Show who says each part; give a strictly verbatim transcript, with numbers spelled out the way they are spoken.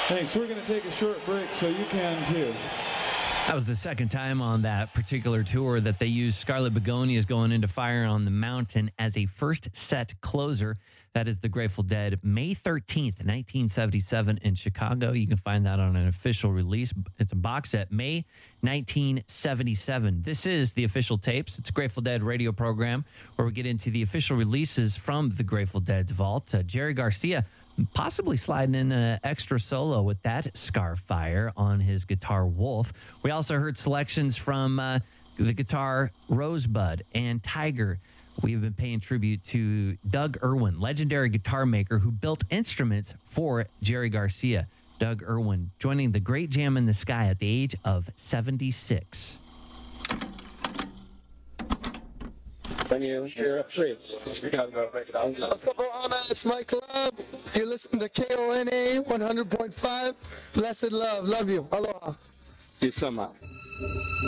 Speaker 1: Thanks. We're going to take a short break so you can too.
Speaker 2: That was the second time on that particular tour that they used Scarlet Begonias going into Fire on the Mountain as a first set closer. That is the Grateful Dead, May thirteenth, nineteen seventy-seven in Chicago. You can find that on an official release. It's a box set, May nineteen seventy-seven. This is the Official Tapes. It's a Grateful Dead radio program where we get into the official releases from the Grateful Dead's vault. Uh, Jerry Garcia possibly sliding in an extra solo with that Scarfire on his guitar Wolf. We also heard selections from uh, the guitar Rosebud and Tiger. We've been paying tribute to Doug Irwin, legendary guitar maker who built instruments for Jerry Garcia. Doug Irwin joining the Great Jam in the Sky at the age of seventy-six.
Speaker 3: When you hear a phrase, you gotta go break it down. What's up, Ohana? It's my club. You listen to K O N A one hundred point five. Blessed love. Love you. Aloha. Peace out.